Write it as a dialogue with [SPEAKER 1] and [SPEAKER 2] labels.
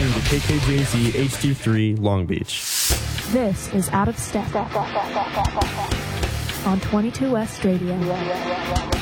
[SPEAKER 1] listening to KKJZ HD3 Long Beach.
[SPEAKER 2] This is Out of Step on 22 West Radio.